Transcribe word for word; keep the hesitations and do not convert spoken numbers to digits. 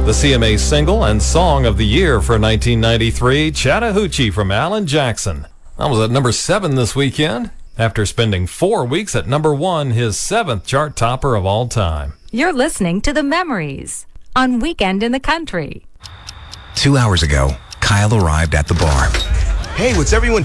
The C M A single and song of the year for nineteen ninety-three, Chattahoochee from Alan Jackson. That was at number seven this weekend, after spending four weeks at number one, his seventh chart topper of all time. You're listening to The Memories on Weekend in the Country. Two hours ago, Kyle arrived at the bar. Hey, what's everyone